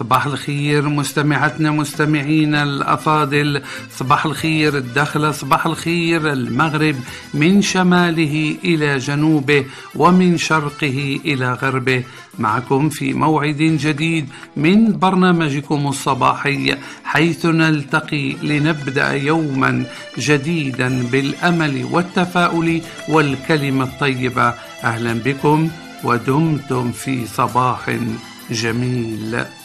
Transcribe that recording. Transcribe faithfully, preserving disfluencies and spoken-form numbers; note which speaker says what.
Speaker 1: صباح الخير مستمعتنا مستمعينا الأفاضل، صباح الخير الدخلة، صباح الخير المغرب من شماله إلى جنوبه ومن شرقه إلى غربه. معكم في موعد جديد من برنامجكم الصباحي، حيث نلتقي لنبدأ يوما جديدا بالأمل والتفاؤل والكلمة الطيبة. أهلا بكم ودمتم في صباح جميل.